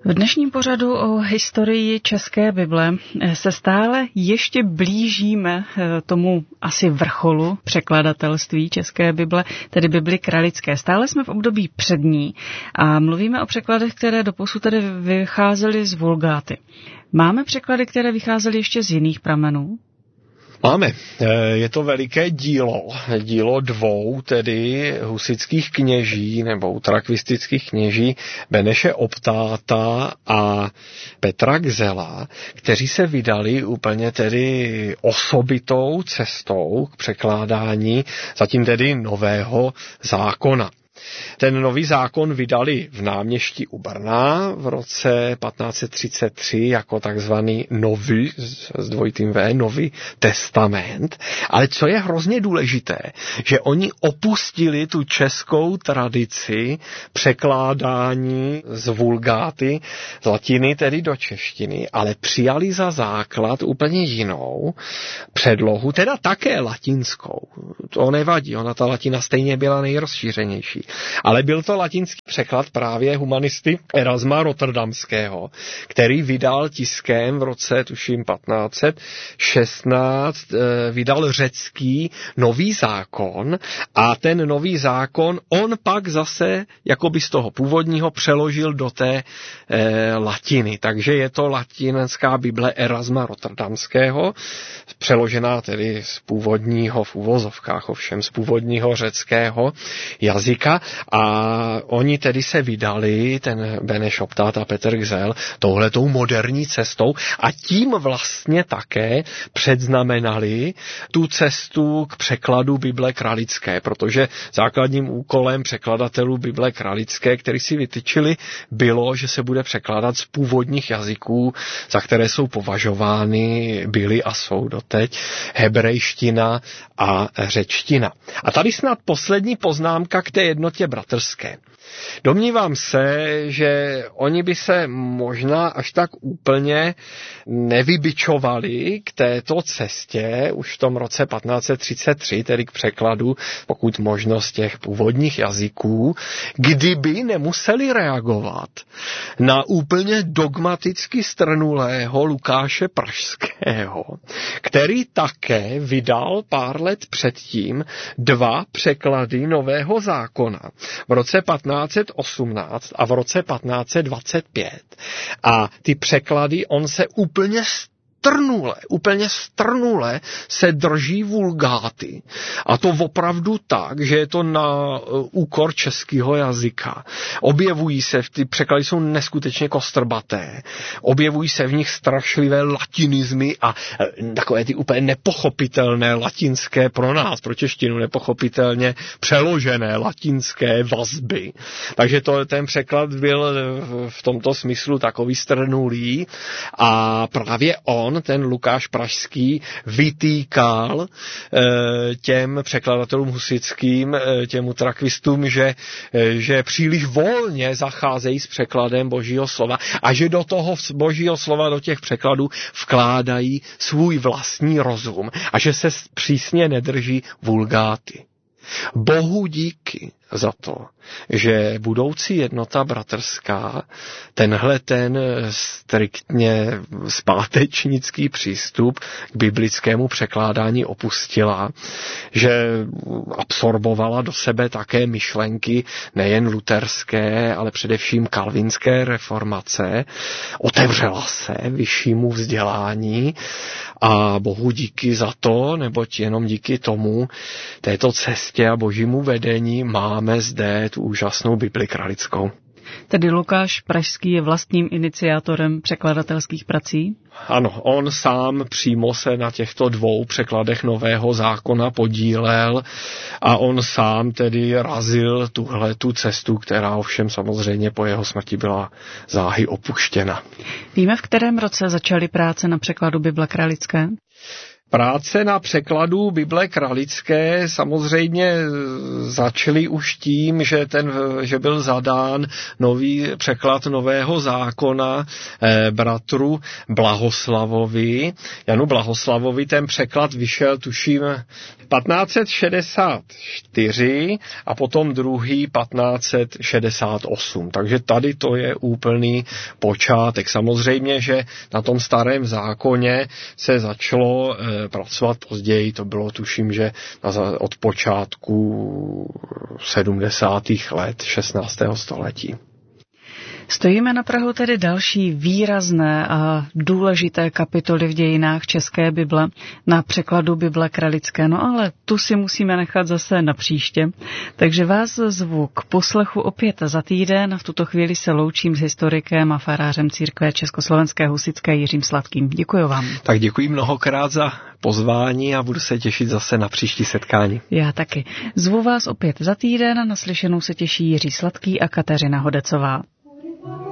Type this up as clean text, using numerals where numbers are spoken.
V dnešním pořadu o historii České Bible se stále ještě blížíme tomu asi vrcholu překladatelství České Bible, tedy Bibli kralické. Stále jsme v období před ní a mluvíme o překladech, které doposud tedy vycházely z Vulgáty. Máme překlady, které vycházely ještě z jiných pramenů? Máme. Je to veliké dílo dvou, tedy husitských kněží nebo utrakvistických kněží Beneše Optáta a Petra Gzela, kteří se vydali úplně tedy osobitou cestou k překládání zatím tedy Nového zákona. Ten Nový zákon vydali v Náměští u Brna v roce 1533 jako takzvaný Nový, s dvojitým V, Nový testament. Ale co je hrozně důležité, že oni opustili tu českou tradici překládání z Vulgáty, z latiny tedy do češtiny, ale přijali za základ úplně jinou předlohu, teda také latinskou. To nevadí, ona ta latina stejně byla nejrozšířenější. Ale byl to latinský překlad právě humanisty Erasma Rotterdamského, který vydal tiskem v roce, tuším 1516, vydal řecký Nový zákon a ten Nový zákon on pak zase jakoby z toho původního přeložil do té latiny. Takže je to latinská Bible Erasma Rotterdamského, přeložená tedy z původního, v uvozovkách ovšem, z původního řeckého jazyka. A oni tedy se vydali, ten Beneš Optát a Petr Gzel, touhletou moderní cestou a tím vlastně také předznamenali tu cestu k překladu Bible kralické, protože základním úkolem překladatelů Bible kralické, který si vytyčili, bylo, že se bude překládat z původních jazyků, za které jsou považovány, byly a jsou doteď, hebrejština a řečtina. A tady snad poslední poznámka k té jednotě bratrské. Domnívám se, že oni by se možná až tak úplně nevybičovali k této cestě už v tom roce 1533, tedy k překladu, pokud možno z těch původních jazyků, kdyby nemuseli reagovat na úplně dogmaticky strnulého Lukáše Pražského, který také vydal pár let předtím 2 překlady Nového zákona v roce 1518 a v roce 1525. A ty překlady on se úplně strnule se drží Vulgáty. A to opravdu tak, že je to na úkor českého jazyka. Objevují se, ty překlady jsou neskutečně kostrbaté, objevují se v nich strašlivé latinizmy a takové ty úplně nepochopitelné latinské pro nás, pro češtinu nepochopitelně přeložené latinské vazby. Takže ten překlad byl v tomto smyslu takový strnulý a právě ten Lukáš Pražský vytýkal těm překladatelům husitským, těm utrakvistům, že příliš volně zacházejí s překladem Božího slova a že do toho Božího slova, do těch překladů vkládají svůj vlastní rozum a že se přísně nedrží Vulgáty. Bohu díky za to, že budoucí jednota bratrská tenhle ten striktně zpátečnický přístup k biblickému překládání opustila, že absorbovala do sebe také myšlenky nejen luterské, ale především kalvinské reformace, otevřela se vyššímu vzdělání a Bohu díky za to, neboť jenom díky tomu této cestě a božímu vedení máme zde tu úžasnou Bibli kralickou. Tedy Lukáš Pražský je vlastním iniciátorem překladatelských prací? Ano, on sám přímo se na těchto 2 překladech Nového zákona podílel a on sám tedy razil tu cestu, která ovšem samozřejmě po jeho smrti byla záhy opuštěna. Víme, v kterém roce začaly práce na překladu Bible kralické? Práce na překladu Bible Kralické samozřejmě začaly už tím, že byl zadán nový překlad Nového zákona bratru Blahoslavovi. Janu Blahoslavovi ten překlad vyšel, tuším, 1564 a potom druhý 1568. Takže tady to je úplný počátek. Samozřejmě, že na tom starém zákoně se začalo pracovat později, to bylo tuším, že od počátku 70. let 16. století. Stojíme na prahu tedy další výrazné a důležité kapitoly v dějinách české Bible na překladu Bible Kralické, no ale tu si musíme nechat zase na příště. Takže vás zvu k poslechu opět za týden a v tuto chvíli se loučím s historikem a farářem církve Československé husitské Jiřím Sladkým. Děkuji vám. Tak děkuji mnohokrát za pozvání a budu se těšit zase na příští setkání. Já taky. Zvu vás opět za týden a naslyšenou se těší Jiří Sladký a Kateřina Hodecová.